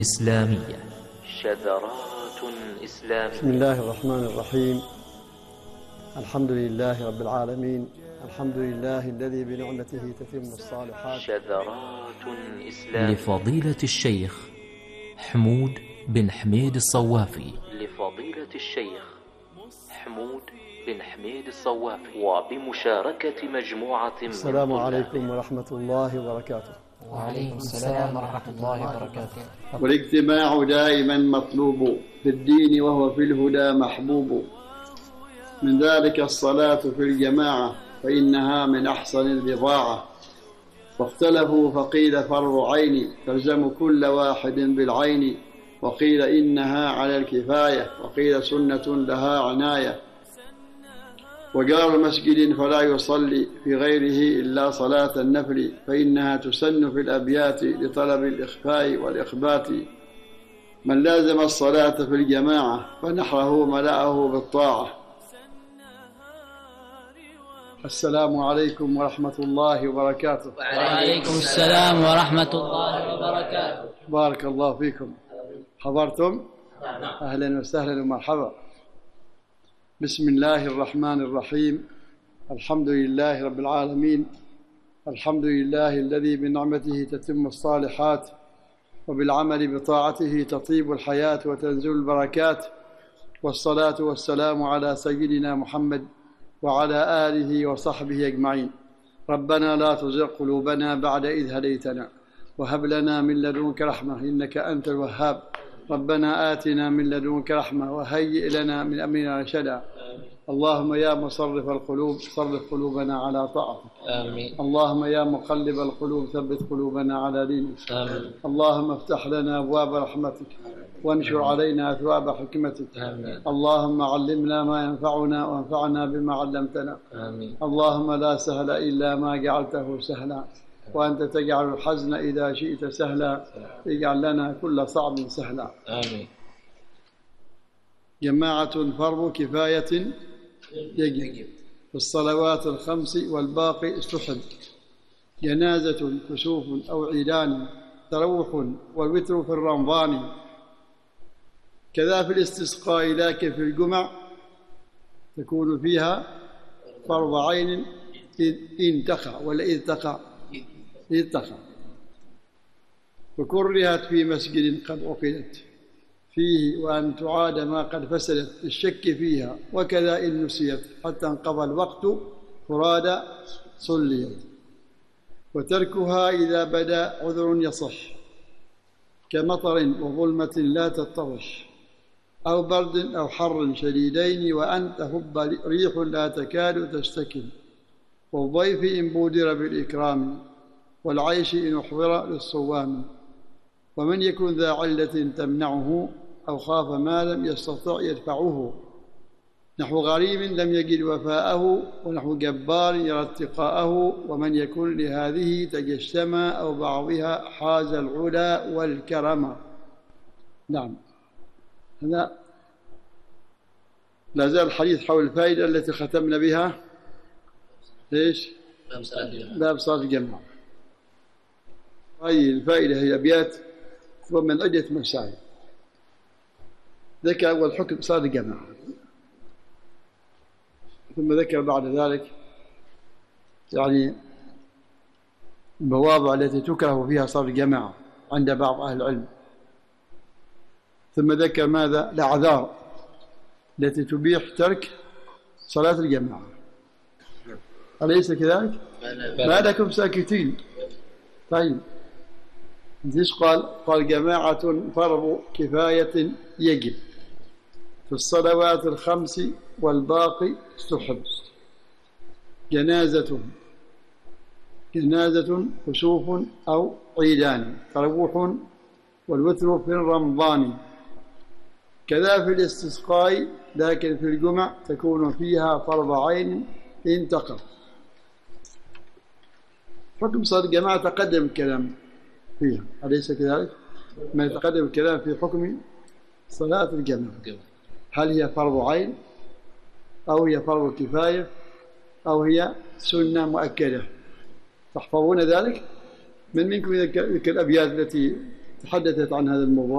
إسلامية. شذرات إسلامية. بسم الله الرحمن الرحيم. الحمد لله رب العالمين. الحمد لله الذي بنعمته تتم الصالحات. شذرات إسلامية. لفضيلة الشيخ حمود بن حميد الصوافي. لفضيلة الشيخ حمود بن حميد الصوافي وبمشاركة مجموعة من السلام عليكم ورحمة الله وبركاته. وعليكم السلام ورحمة الله وبركاته. والاجتماع دائما مطلوب في الدين وهو في الهدى محبوب، من ذلك الصلاة في الجماعة فإنها من أحسن البضاعة. واختلفوا فقيل فرض عين تلزم كل واحد بالعين، وقيل إنها على الكفاية، وقيل سنة لها عناية. وجار مسجد فلا يصلي في غيره إلا صلاة النفل، فإنها تسن في الأبيات لطلب الإخفاء والإخبات. من لازم الصلاة في الجماعة فنحره ملأه بالطاعة. السلام عليكم ورحمة الله وبركاته. وعليكم السلام ورحمة الله وبركاته. بارك الله فيكم. حضرتم؟ أهلا وسهلا ومرحبا. بسم الله الرحمن الرحيم. الحمد لله رب العالمين. الحمد لله الذي بنعمته تتم الصالحات، وبالعمل بطاعته تطيب الحياة وتنزل البركات. والصلاة والسلام على سيدنا محمد وعلى آله وصحبه أجمعين. ربنا لا تزغ قلوبنا بعد إذ هديتنا، وهب لنا من لدنك رحمة إنك أنت الوهاب. ربنا آتنا من لدنك رحمة وهيئ لنا من أمرنا رشدا. اللهم يا مصرف القلوب صرف قلوبنا على طاعتك. آمين. اللهم يا مقلب القلوب ثبت قلوبنا على دينك. آمين. اللهم افتح لنا أبواب رحمتك وانشر علينا أثواب حكمتك. آمين. اللهم علمنا ما ينفعنا وانفعنا بما علمتنا. آمين. اللهم لا سهل إلا ما جعلته سهلا، وأنت تجعل الحزن إذا شئت سهلا. اجعل لنا كل صعب سهلا. آمين. جماعة فرض كفاية يجب في الصلوات الخمس والباقي استحب. جنازة كسوف أو عيدان تروح والوتر في الرمضان. كذا في الاستسقاء، لكن في الجمع تكون فيها فرض عين إن تقع ولا إذ تقع. إذ تقع. وكرهت في مسجد قد عقدت فيه وأن تعاد ما قد فسدت الشك فيها، وكذا إن نسيت حتى انقضى الوقت فرادى صليت. وتركها إذا بدا عذر يصح، كمطر وظلمة لا تتضح، أو برد أو حر شديدين، وأن تهب ريح لا تكاد تستكن. والضيف إن بودر بالإكرام، والعيش إن أحضر للصوام. ومن يكن ذا علة تمنعه، أو خاف ما لم يستطع يدفعه، نحو غريم لم يجد وفاءه، ونحو جبار يرى اتقاءه. ومن يكن لهذه تجشما، أو بعضها حاز العلا والكرم. نعم، هذا لا زال الحديث حول الفائدة التي ختمنا بها. ليش؟ باب صلاة الجماعة. هذه الفائدة هي أبيات ومن عدة مسائل. ذكر أول حكم صلاة الجماعة، ثم ذكر بعد ذلك يعني المواضع التي تكره فيها صلاة الجماعة عند بعض أهل العلم. ثم ذكر ماذا؟ الأعذار التي تبيح ترك صلاة الجماعة. أليس كذلك؟ ما لكم ساكتين؟ طيب، ليش قال جماعة فرض كفاية يجب في الصلوات الخمس والباقي استحب. جنازة كسوف أو عيدان تروح والوتر في رمضان. كذا في الاستسقاء، لكن في الجمع تكون فيها فرض عين إن تقع. حكم صلاة الجماعة تقدم الكلام فيها، أليس كذلك؟ ما يتقدم الكلام في حكم صلاة الجماعة، هل هي فرض عين أو هي فرض كفاية أو هي سنة مؤكدة؟ تحفظون ذلك؟ من منكم يذكر الأبيات التي تحدثت عن هذا الموضوع؟